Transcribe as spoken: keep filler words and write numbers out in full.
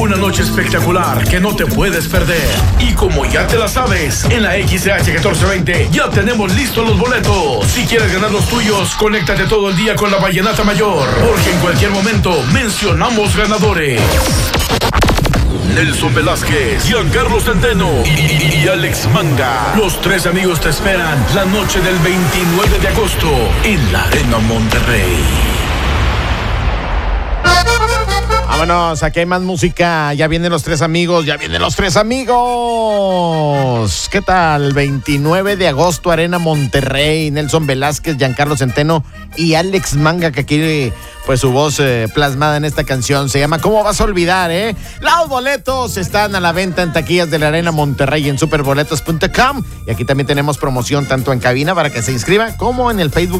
Una noche espectacular que no te puedes perder. Y como ya te la sabes, en la X C H catorce veinte ya tenemos listos los boletos. Si quieres ganar los tuyos, conéctate todo el día con la Vallenata Mayor, porque en cualquier momento mencionamos ganadores. Nelson Velázquez, Giancarlo Centeno y, y Alex Manga. Los tres amigos te esperan la noche del veintinueve de agosto en la Arena Monterrey. Vámonos, aquí hay más música. Ya vienen los tres amigos, ya vienen los tres amigos. ¿Qué tal? veintinueve de agosto, Arena Monterrey. Nelson Velázquez, Giancarlo Centeno y Alex Manga, que quiere pues su voz eh, plasmada en esta canción. Se llama ¿Cómo vas a olvidar, eh? Los boletos están a la venta en taquillas de la Arena Monterrey en superboletos punto com. Y aquí también tenemos promoción tanto en cabina para que se inscriban como en el Facebook